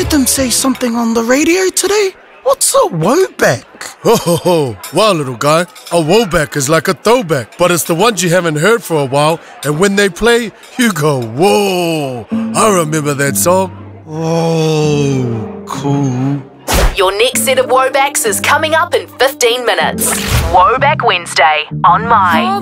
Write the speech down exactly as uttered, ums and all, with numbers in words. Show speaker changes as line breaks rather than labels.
heard them say something on the radio today. What's a woback?
Ho ho ho, wow little guy, a woback is like a throwback, but it's the ones you haven't heard for a while, and when they play, you go, whoa, I remember that song.
Oh, cool.
Your next set of Wobacks is coming up in fifteen minutes. Woback Wednesday on My.